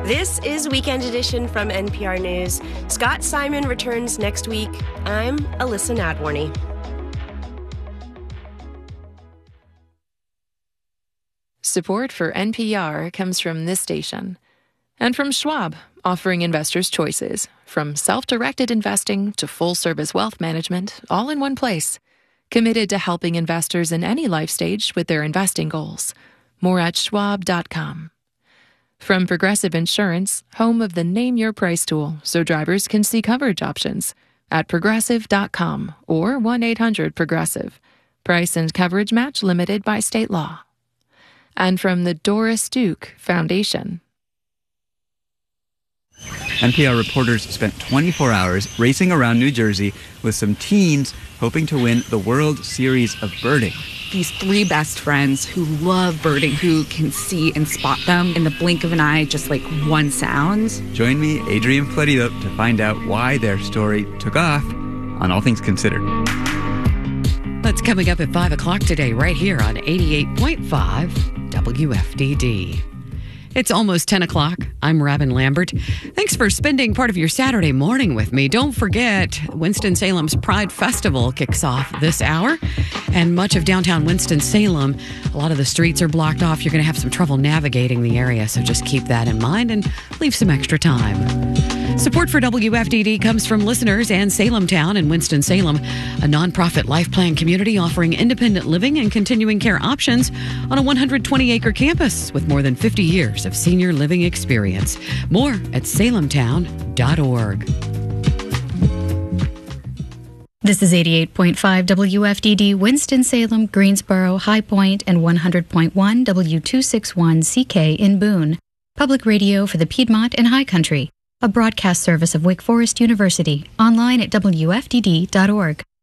This is Weekend Edition from NPR News. Scott Simon returns next week. I'm Alyssa Nadworny. Support for NPR comes from this station and from Schwab, offering investors choices from self-directed investing to full-service wealth management, all in one place. Committed to helping investors in any life stage with their investing goals. More at schwab.com. From Progressive Insurance, home of the Name Your Price tool, so drivers can see coverage options at progressive.com or 1-800-PROGRESSIVE. Price and coverage match limited by state law. And from the Doris Duke Foundation. NPR reporters spent 24 hours racing around New Jersey with some teens hoping to win the World Series of Birding. These three best friends who love birding, who can see and spot them in the blink of an eye, just like one sound. Join me, Adrian Florido, to find out why their story took off on All Things Considered. That's coming up at 5 o'clock today, right here on 88.5 WFDD. It's almost 10 o'clock. I'm Robin Lambert. Thanks for spending part of your Saturday morning with me. Don't forget, Winston-Salem's Pride Festival kicks off this hour. And much of downtown Winston-Salem, a lot of the streets are blocked off. You're going to have some trouble navigating the area, so just keep that in mind and leave some extra time. Support for WFDD comes from listeners and Salem Town in Winston-Salem, a nonprofit life plan community offering independent living and continuing care options on a 120-acre campus with more than 50 years of senior living experience. More at salemtown.org. This is 88.5 WFDD, Winston-Salem, Greensboro, High Point, and 100.1 W261CK in Boone. Public radio for the Piedmont and High Country. A broadcast service of Wake Forest University. Online at WFDD.org.